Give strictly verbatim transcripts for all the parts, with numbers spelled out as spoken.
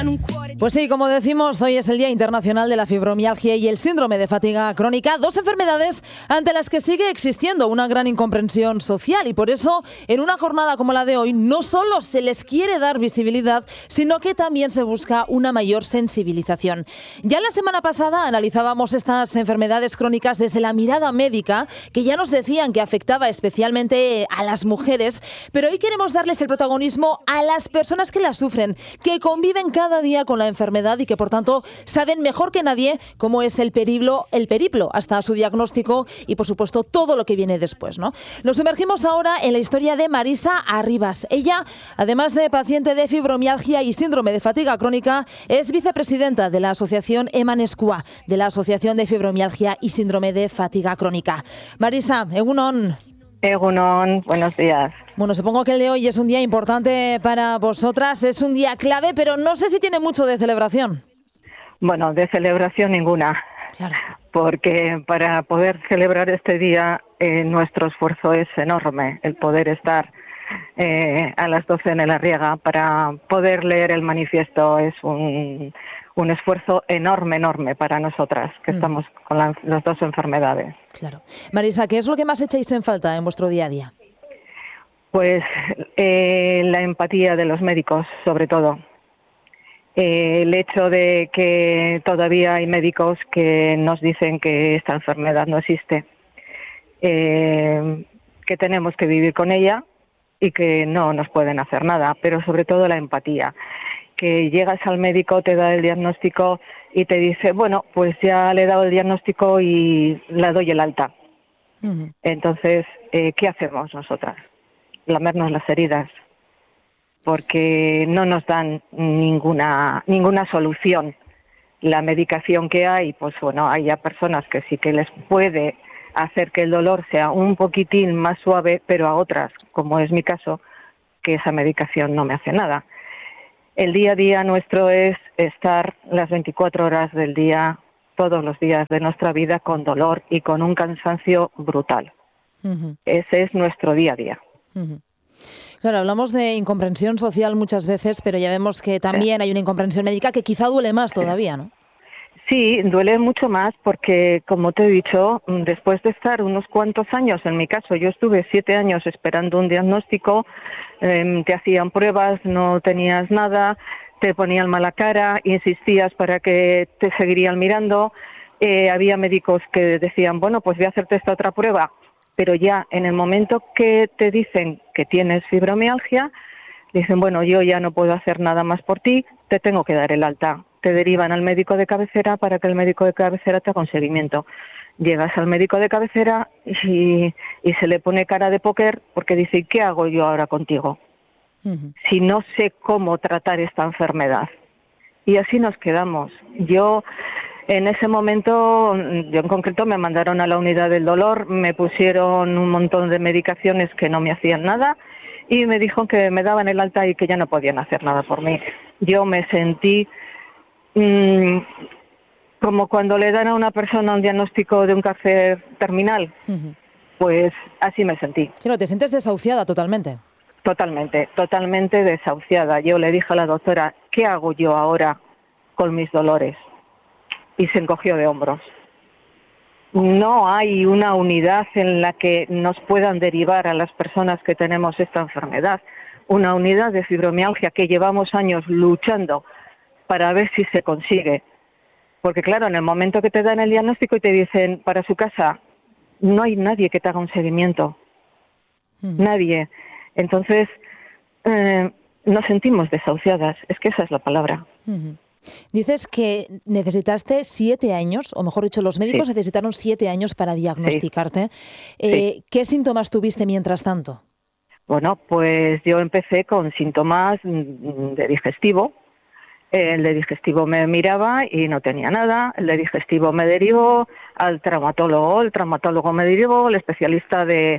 Pues sí, como decimos, hoy es el Día Internacional de la Fibromialgia y el Síndrome de Fatiga Crónica, dos enfermedades ante las que sigue existiendo una gran incomprensión social, y por eso en una jornada como la de hoy no solo se les quiere dar visibilidad, sino que también se busca una mayor sensibilización. Ya la semana pasada analizábamos estas enfermedades crónicas desde la mirada médica, que ya nos decían que afectaba especialmente a las mujeres, pero hoy queremos darles el protagonismo a las personas que las sufren, que conviven cada día con la enfermedad y que por tanto saben mejor que nadie cómo es el periplo, el periplo hasta su diagnóstico y por supuesto todo lo que viene después, ¿no? Nos sumergimos ahora en la historia de Marisa Arribas. Ella, además de paciente de fibromialgia y síndrome de fatiga crónica, es vicepresidenta de la asociación Emanescua, de la Asociación de Fibromialgia y Síndrome de Fatiga Crónica. Marisa, egunon. Egunon, buenos días. Bueno, supongo que el de hoy es un día importante para vosotras, es un día clave, pero no sé si tiene mucho de celebración. Bueno, de celebración ninguna, claro. Porque para poder celebrar este día eh, nuestro esfuerzo es enorme, el poder estar eh, a las doce en la riega para poder leer el manifiesto es un, un esfuerzo enorme, enorme para nosotras, que mm. estamos con la, las dos enfermedades. Claro. Marisa, ¿qué es lo que más echáis en falta en vuestro día a día? Pues eh, la empatía de los médicos, sobre todo. Eh, el hecho de que todavía hay médicos que nos dicen que esta enfermedad no existe, eh, que tenemos que vivir con ella y que no nos pueden hacer nada, pero sobre todo la empatía. Que llegas al médico, te da el diagnóstico y te dice, bueno, pues ya le he dado el diagnóstico y le doy el alta. Uh-huh. Entonces, eh, ¿qué hacemos nosotras? Lamernos las heridas, porque no nos dan ninguna ninguna solución. La medicación que hay, pues bueno, hay ya personas que sí que les puede hacer que el dolor sea un poquitín más suave, pero a otras, como es mi caso, que esa medicación no me hace nada. El día a día nuestro es estar las veinticuatro horas del día, todos los días de nuestra vida, con dolor y con un cansancio brutal. Uh-huh. Ese es nuestro día a día. Uh-huh. Claro, hablamos de incomprensión social muchas veces, pero ya vemos que también hay una incomprensión médica que quizá duele más todavía, ¿no? Sí, duele mucho más porque, como te he dicho, después de estar unos cuantos años, en mi caso, yo estuve siete años esperando un diagnóstico, eh, te hacían pruebas, no tenías nada, te ponían mala cara, insistías para que te seguirían mirando, eh, había médicos que decían, bueno, pues voy a hacerte esta otra prueba, pero ya en el momento que te dicen que tienes fibromialgia, dicen, bueno, yo ya no puedo hacer nada más por ti, te tengo que dar el alta. Te derivan al médico de cabecera para que el médico de cabecera te haga un seguimiento. Llegas al médico de cabecera y, y se le pone cara de póker porque dice, ¿qué hago yo ahora contigo? Uh-huh. Si no sé cómo tratar esta enfermedad. Y así nos quedamos. Yo... En ese momento, yo en concreto me mandaron a la unidad del dolor, me pusieron un montón de medicaciones que no me hacían nada y me dijo que me daban el alta y que ya no podían hacer nada por mí. Yo me sentí mmm, como cuando le dan a una persona un diagnóstico de un cáncer terminal, uh-huh. Pues así me sentí. Claro, te sientes desahuciada totalmente. Totalmente, totalmente desahuciada. Yo le dije a la doctora, ¿qué hago yo ahora con mis dolores? Y se encogió de hombros. No hay una unidad en la que nos puedan derivar a las personas que tenemos esta enfermedad. Una unidad de fibromialgia que llevamos años luchando para ver si se consigue. Porque claro, en el momento que te dan el diagnóstico y te dicen para su casa, no hay nadie que te haga un seguimiento. Mm. Nadie. Entonces, eh, nos sentimos desahuciadas. Es que esa es la palabra. Mm-hmm. Dices que necesitaste siete años, o mejor dicho, los médicos sí. necesitaron siete años para diagnosticarte. Sí. Eh, sí. ¿Qué síntomas tuviste mientras tanto? Bueno, pues yo empecé con síntomas de digestivo. El de digestivo me miraba y no tenía nada. El de digestivo me derivó al traumatólogo. El traumatólogo me derivó al especialista de,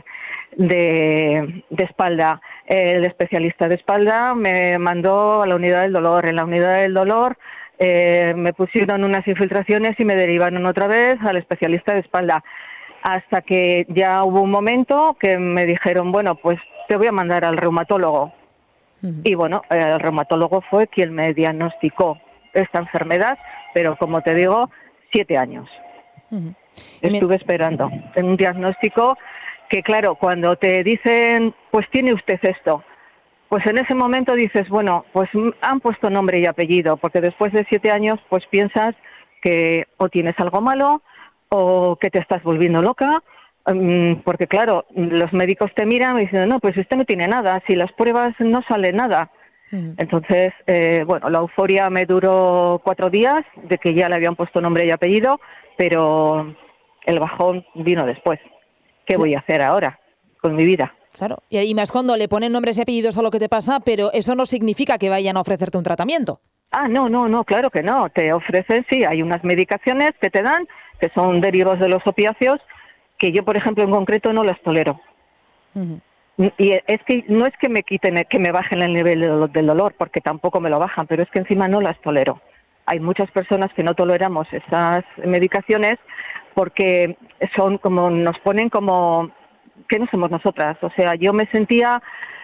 de, de espalda. El especialista de espalda me mandó a la unidad del dolor. En la unidad del dolor eh, me pusieron unas infiltraciones y me derivaron otra vez al especialista de espalda. Hasta que ya hubo un momento que me dijeron, bueno, pues te voy a mandar al reumatólogo. Uh-huh. Y bueno, el reumatólogo fue quien me diagnosticó esta enfermedad, pero como te digo, siete años. Uh-huh. Estuve me... esperando en un diagnóstico que, claro, cuando te dicen, pues tiene usted esto, pues en ese momento dices, bueno, pues han puesto nombre y apellido, porque después de siete años, pues piensas que o tienes algo malo o que te estás volviendo loca, porque claro, los médicos te miran y dicen, no, pues usted no tiene nada, si las pruebas no sale nada. Uh-huh. Entonces, eh, bueno, la euforia me duró cuatro días de que ya le habían puesto nombre y apellido, pero el bajón vino después. ¿Qué sí. voy a hacer ahora con mi vida? Claro, y más cuando le ponen nombres y apellidos a lo que te pasa, pero eso no significa que vayan a ofrecerte un tratamiento. Ah, no, no, no, claro que no. Te ofrecen, sí, hay unas medicaciones que te dan, que son derivados de los opiáceos, que yo, por ejemplo, en concreto no las tolero. Uh-huh. Y es que no es que me quiten, que me bajen el nivel del dolor, porque tampoco me lo bajan, pero es que encima no las tolero. Hay muchas personas que no toleramos esas medicaciones porque son como, nos ponen como que no somos nosotras. O sea, yo me sentía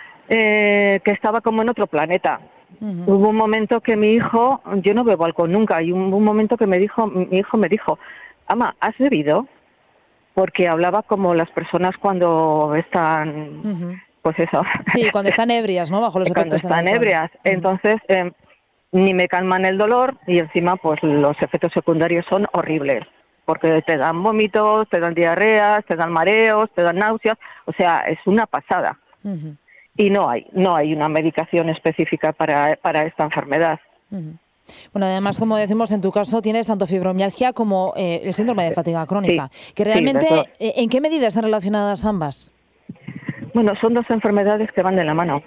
eh, que estaba como en otro planeta. Uh-huh. Hubo un momento que mi hijo, yo no bebo alcohol nunca, y hubo un momento que me dijo, mi hijo me dijo, ama, ¿has bebido? Porque hablaba como las personas cuando están, uh-huh. pues eso. Sí, cuando están ebrias, ¿no? Bajo los cuando efectos están ebrias. Uh-huh. Entonces, eh, ni me calman el dolor y encima, pues los efectos secundarios son horribles. Porque te dan vómitos, te dan diarreas, te dan mareos, te dan náuseas. O sea, es una pasada. Uh-huh. Y no hay, no hay una medicación específica para, para esta enfermedad. Uh-huh. Bueno, además, como decimos, en tu caso tienes tanto fibromialgia como eh, el síndrome de fatiga crónica. Sí, que realmente, sí, eh, ¿en qué medida están relacionadas ambas? Bueno, son dos enfermedades que van de la mano.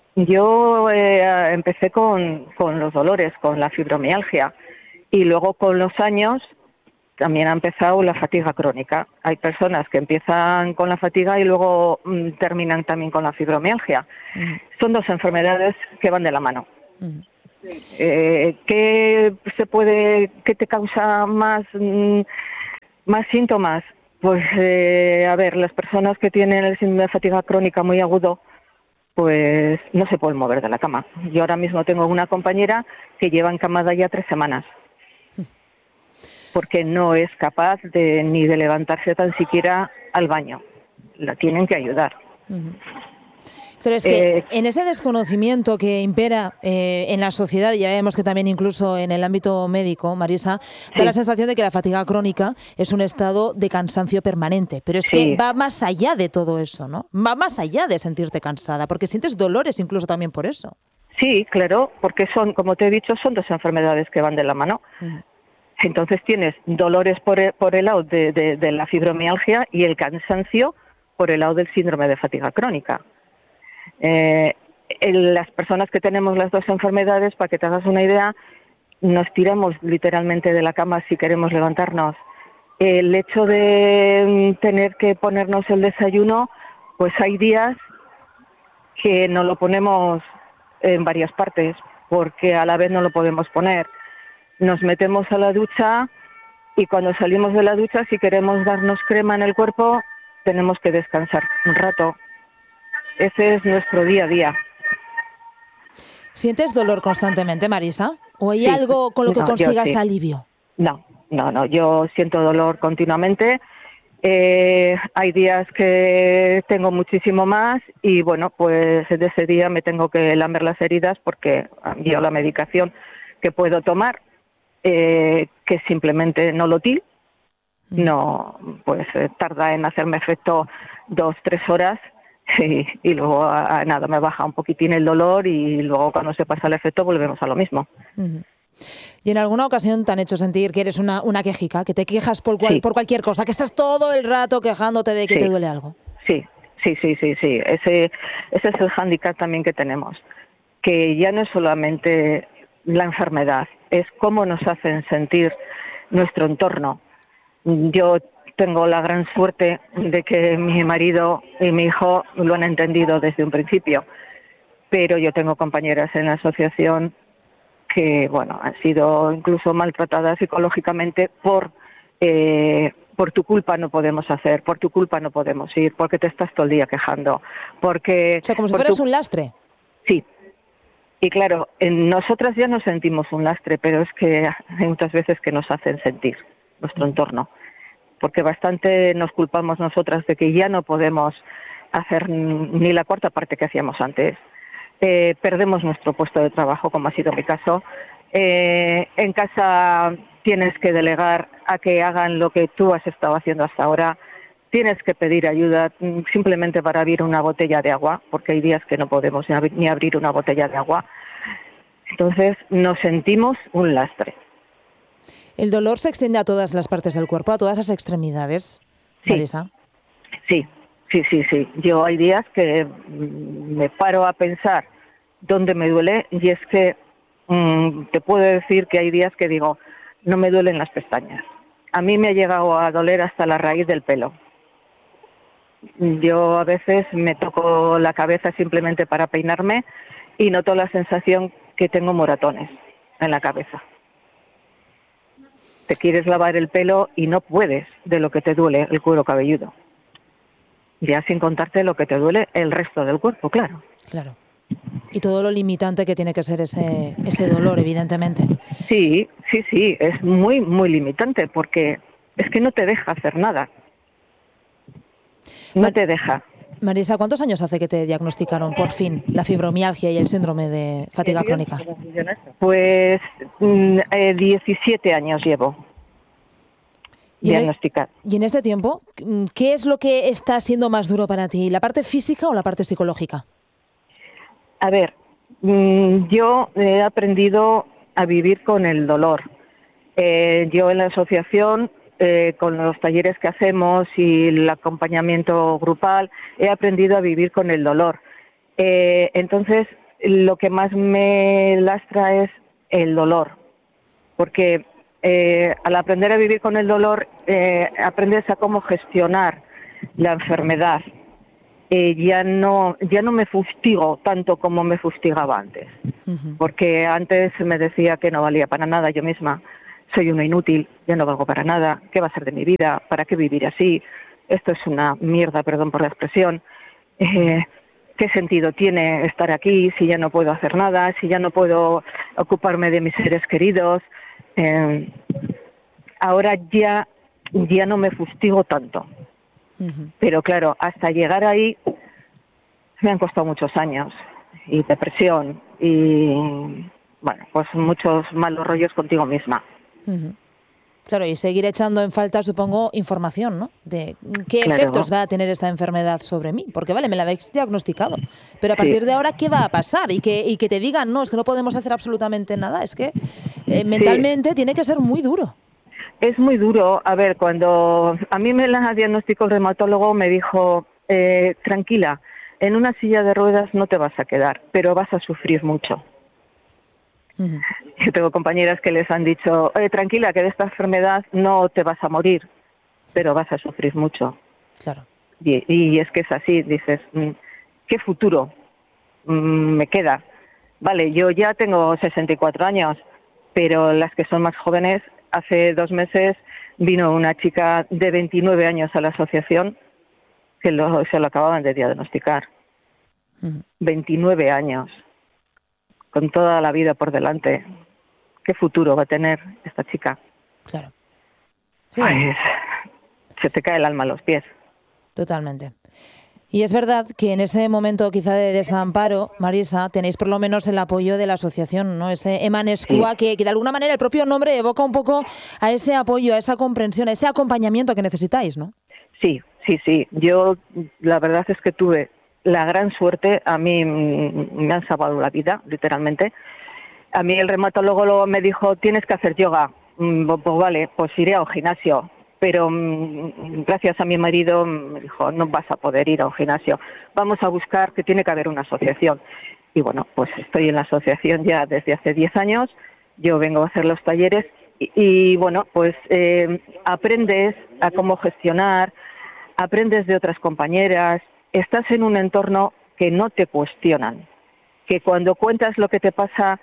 Yo eh, empecé con, con los dolores, con la fibromialgia, y luego con los años también ha empezado la fatiga crónica. Hay personas que empiezan con la fatiga y luego mm, terminan también con la fibromialgia. Uh-huh. Son dos enfermedades que van de la mano. Uh-huh. Eh, ¿Qué se puede, qué te causa más, mm, más síntomas? Pues, eh, a ver, las personas que tienen el síndrome de fatiga crónica muy agudo, pues no se pueden mover de la cama. Yo ahora mismo tengo una compañera que lleva encamada ya tres semanas, porque no es capaz de ni de levantarse tan siquiera al baño. La tienen que ayudar. Uh-huh. Pero es que eh, en ese desconocimiento que impera eh, en la sociedad, y ya vemos que también incluso en el ámbito médico, Marisa, da sí. la sensación de que la fatiga crónica es un estado de cansancio permanente. Pero es sí. que va más allá de todo eso, ¿no? Va más allá de sentirte cansada, porque sientes dolores incluso también por eso. Sí, claro, porque son, como te he dicho, son dos enfermedades que van de la mano. Uh-huh. Entonces tienes dolores por el, por el lado de, de, de la fibromialgia y el cansancio por el lado del síndrome de fatiga crónica. Eh, el, las personas que tenemos las dos enfermedades, para que te hagas una idea, nos tiramos literalmente de la cama si queremos levantarnos. El hecho de tener que ponernos el desayuno, pues hay días que no lo ponemos en varias partes, porque a la vez no lo podemos poner. Nos metemos a la ducha y cuando salimos de la ducha, si queremos darnos crema en el cuerpo, tenemos que descansar un rato. Ese es nuestro día a día. ¿Sientes dolor constantemente, Marisa? ¿O hay sí. algo con lo que no, consigas sí. alivio? No, no, no. Yo siento dolor continuamente. Eh, hay días que tengo muchísimo más y, bueno, pues de ese día me tengo que lamer las heridas porque yo la medicación que puedo tomar, eh, que es simplemente Nolotil, mm. no, pues eh, tarda en hacerme efecto dos, tres horas. Sí, y luego a, a nada, me baja un poquitín el dolor y luego cuando se pasa el efecto volvemos a lo mismo. Uh-huh. ¿Y en alguna ocasión te han hecho sentir que eres una, una quejica, que te quejas por, cual, sí. por cualquier cosa, que estás todo el rato quejándote de que sí. te duele algo? Sí, sí, sí, sí, sí. Ese, ese es el hándicap también que tenemos, que ya no es solamente la enfermedad, es cómo nos hacen sentir nuestro entorno. Yo tengo la gran suerte de que mi marido y mi hijo lo han entendido desde un principio, pero yo tengo compañeras en la asociación que, bueno, han sido incluso maltratadas psicológicamente por eh, por tu culpa no podemos hacer, por tu culpa no podemos ir, porque te estás todo el día quejando, porque... O sea, como si fueras tu... un lastre. Sí, Y claro, en nosotras ya no sentimos un lastre, pero es que hay muchas veces que nos hacen sentir nuestro entorno, porque bastante nos culpamos nosotras de que ya no podemos hacer ni la cuarta parte que hacíamos antes. Eh, perdemos nuestro puesto de trabajo, como ha sido mi caso. Eh, en casa tienes que delegar a que hagan lo que tú has estado haciendo hasta ahora. Tienes que pedir ayuda simplemente para abrir una botella de agua, porque hay días que no podemos ni, ab- ni abrir una botella de agua. Entonces nos sentimos un lastre. ¿El dolor se extiende a todas las partes del cuerpo, a todas las extremidades, Sí, Marisa? sí, sí, sí, sí. Yo hay días que mm, me paro a pensar dónde me duele y es que mm, te puedo decir que hay días que digo, no me duelen las pestañas. A mí me ha llegado a doler hasta la raíz del pelo. Yo a veces me toco la cabeza simplemente para peinarme y noto la sensación que tengo moratones en la cabeza. Te quieres lavar el pelo y no puedes de lo que te duele el cuero cabelludo. Ya sin contarte lo que te duele el resto del cuerpo, claro. Claro. Y todo lo limitante que tiene que ser ese, ese dolor, evidentemente. Sí, sí, sí, es muy, muy limitante porque es que no te deja hacer nada. No Mar- te deja. Marisa, ¿cuántos años hace que te diagnosticaron por fin la fibromialgia y el síndrome de fatiga crónica? Pues mm, eh, diecisiete años llevo Y en, es- diagnosticada. y en este tiempo, mm, ¿qué es lo que está siendo más duro para ti? ¿La parte física o la parte psicológica? A ver, mm, yo he aprendido a vivir con el dolor. Eh, yo en la asociación, eh, con los talleres que hacemos y el acompañamiento grupal, he aprendido a vivir con el dolor. Eh, entonces, lo que más me lastra es el dolor, porque eh, al aprender a vivir con el dolor, eh, aprendes a cómo gestionar la enfermedad. Eh, ya no ya no me fustigo tanto como me fustigaba antes, Ujú. porque antes me decía que no valía para nada yo misma, soy una inútil, ya no valgo para nada, ¿qué va a ser de mi vida? ¿Para qué vivir así? Esto es una mierda, perdón por la expresión. Eh, ¿Qué sentido tiene estar aquí si ya no puedo hacer nada, si ya no puedo ocuparme de mis seres queridos? Eh, ahora ya, ya no me fustigo tanto. Ujú. Pero claro, hasta llegar ahí me han costado muchos años, y depresión, y bueno, pues muchos malos rollos contigo misma. Ujú. Claro, y seguir echando en falta, supongo, información, ¿no? De qué Claro, efectos va a tener esta enfermedad sobre mí. Porque, vale, me la habéis diagnosticado, pero a sí, partir de ahora, ¿qué va a pasar? Y que, y que te digan, no, es que no podemos hacer absolutamente nada. Es que eh, sí, mentalmente tiene que ser muy duro. es muy duro. A ver, cuando a mí me la diagnosticó el reumatólogo, me dijo, eh, tranquila, en una silla de ruedas no te vas a quedar, pero vas a sufrir mucho. Ujú. Yo tengo compañeras que les han dicho, eh, tranquila, que de esta enfermedad no te vas a morir, pero vas a sufrir mucho. Claro. Y, y es que es así, dices, mm, ¿qué futuro mm, me queda? Vale, yo ya tengo sesenta y cuatro años, pero las que son más jóvenes, hace dos meses vino una chica de veintinueve años a la asociación que lo, se lo acababan de diagnosticar. Ujú. veintinueve años, con toda la vida por delante. ¿Qué futuro va a tener esta chica? Claro. Sí, Pues, se te cae el alma a los pies. totalmente. Y es verdad que en ese momento quizá de desamparo, Marisa, tenéis por lo menos el apoyo de la asociación, ¿no? Ese Emanescua, Sí, que, que de alguna manera el propio nombre evoca un poco a ese apoyo, a esa comprensión, a ese acompañamiento que necesitáis, ¿no? sí, sí, sí. Yo la verdad es que tuve la gran suerte, a mí mm, me han salvado la vida, literalmente. A mí el reumatólogo luego me dijo, tienes que hacer yoga. Mm, Pues pues vale, pues iré a un gimnasio. Pero mm, gracias a mi marido me dijo, no vas a poder ir a un gimnasio. Vamos a buscar que tiene que haber una asociación. Y bueno, pues estoy en la asociación ya desde hace diez años. Yo vengo a hacer los talleres y, y bueno, pues eh, aprendes a cómo gestionar, aprendes de otras compañeras, estás en un entorno que no te cuestionan, que cuando cuentas lo que te pasa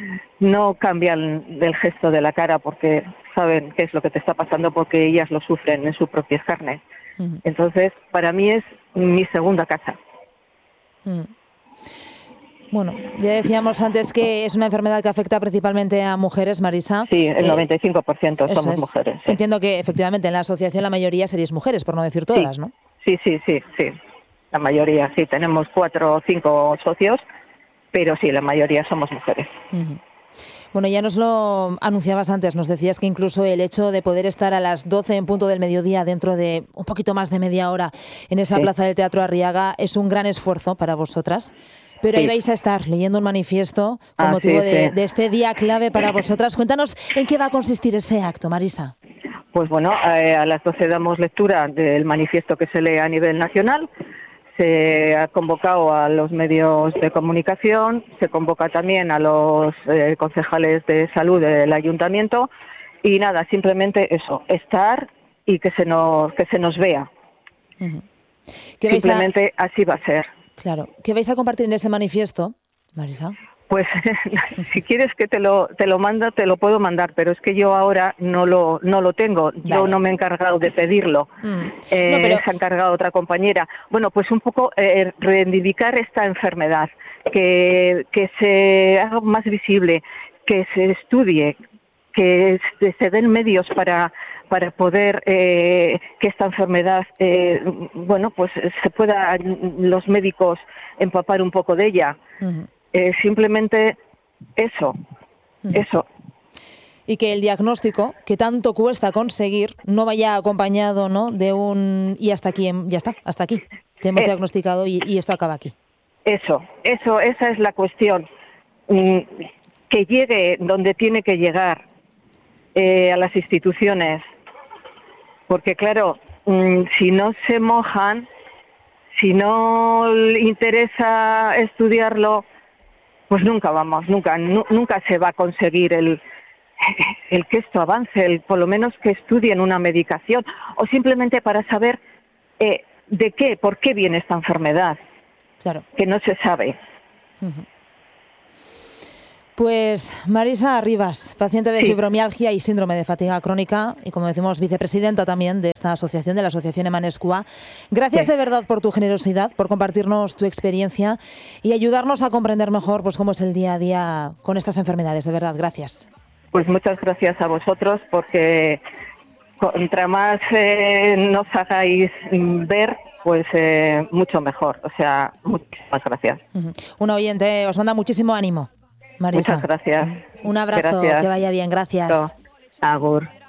no cambian del gesto de la cara porque saben qué es lo que te está pasando porque ellas lo sufren en sus propias carnes. Ujú. Entonces, para mí es mi segunda casa. Mm. Bueno, ya decíamos antes que es una enfermedad que afecta principalmente a mujeres, Marisa. Sí, el eh, noventa y cinco por ciento somos es. mujeres. Sí. Entiendo que efectivamente en la asociación la mayoría seréis mujeres, por no decir todas, sí. ¿no? Sí, sí, sí, sí. La mayoría, sí. Tenemos cuatro o cinco socios, pero sí, la mayoría somos mujeres. Uh-huh. Bueno, ya nos lo anunciabas antes, nos decías que incluso el hecho de poder estar a las doce en punto del mediodía, dentro de un poquito más de media hora, en esa sí. plaza del Teatro Arriaga, es un gran esfuerzo para vosotras. Pero sí. ahí vais a estar leyendo un manifiesto con ah, motivo sí, de, sí. de este día clave para vosotras. Cuéntanos en qué va a consistir ese acto, Marisa. Pues bueno, eh, a las doce damos lectura del manifiesto que se lee a nivel nacional. Se ha convocado a los medios de comunicación, se convoca también a los eh, concejales de salud del ayuntamiento y nada, simplemente eso, estar y que se nos que se nos vea. Uh-huh. Simplemente a... así va a ser. Claro. ¿Qué vais a compartir en ese manifiesto, Marisa? Pues si quieres que te lo te lo manda, te lo puedo mandar, pero es que yo ahora no lo no lo tengo. Vale. Yo no me he encargado de pedirlo. Mm. Eh, no, pero... Se ha encargado otra compañera. Bueno, pues un poco eh, reivindicar esta enfermedad, que, que se haga más visible, que se estudie, que se, se den medios para para poder eh, que esta enfermedad, eh, bueno, pues se pueda los médicos empapar un poco de ella. Uh-huh. Eh, simplemente eso, uh-huh. eso. Y que el diagnóstico, que tanto cuesta conseguir, no vaya acompañado, ¿no?, de un y hasta aquí, ya está, hasta aquí. Te hemos eh, diagnosticado y, y esto acaba aquí. Eso, eso, esa es la cuestión. Mm, que llegue donde tiene que llegar, eh, a las instituciones. Porque claro, mmm, si no se mojan, si no le interesa estudiarlo, pues nunca vamos, nunca, nu- nunca se va a conseguir el, el que esto avance, el, por lo menos que estudien una medicación, o simplemente para saber eh, de qué, por qué viene esta enfermedad, claro, que no se sabe. Uh-huh. Pues Marisa Rivas, paciente de sí. fibromialgia y síndrome de fatiga crónica y, como decimos, vicepresidenta también de esta asociación, de la Asociación Emanescua. Gracias sí. de verdad por tu generosidad, por compartirnos tu experiencia y ayudarnos a comprender mejor pues cómo es el día a día con estas enfermedades. De verdad, gracias. Pues muchas gracias a vosotros, porque contra más eh, nos hagáis ver, pues eh, mucho mejor. O sea, muchísimas gracias. Uh-huh. Un oyente os manda muchísimo ánimo. Marisa. Muchas gracias. Un abrazo, gracias. Que vaya bien, gracias. Agur.